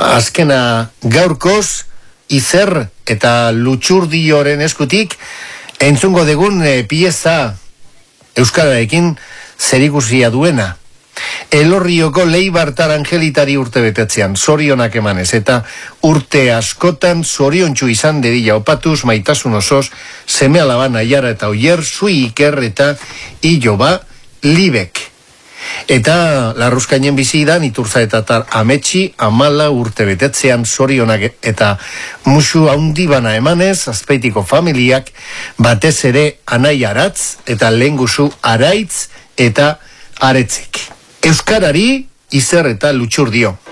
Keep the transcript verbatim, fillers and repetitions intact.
azkena gaurkoz, Izer eta Lutxurdioren eskutik, entzungo degun e, pieza euskararekin zerikusia duena. Elorrioko Leibartar Angelitari urte betetzean, zorionak emanez, eta urte askotan zoriontsu izan dedila opatuz, maitasun osoz, seme alaban aiara eta oier, zui iker eta iloba libek. Eta larruzkainen bizidan, iturza eta tar ametsi, amala urte betetzean zorionak eta musu haundi bana emanez, azpeitiko familiak, batez ere anai aratz, eta lehenguzu araitz eta aretzik. Euskarari, Izer eta Lutxurdio.